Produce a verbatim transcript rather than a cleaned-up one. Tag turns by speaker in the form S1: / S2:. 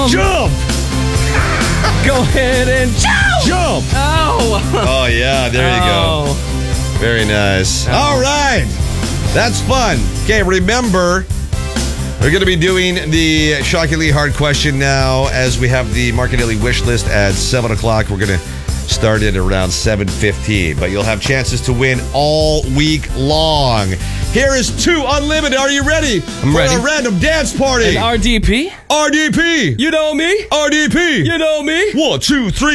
S1: Jump!
S2: Go ahead and jump!
S1: Jump!
S2: Oh!
S1: Oh, yeah, there you go. Very nice.
S2: Oh.
S1: All right. That's fun. Okay, remember, we're going to be doing the shockingly hard question now as we have the Mark and Daily wish list at seven o'clock. We're going to start it around seven fifteen, but you'll have chances to win all week long. Here is two Unlimited. Are you ready?
S2: I'm
S1: for
S2: ready.
S1: a random dance party?
S2: And R D P?
S1: R D P.
S2: You know me?
S1: R D P.
S2: You know me?
S1: One, two, three.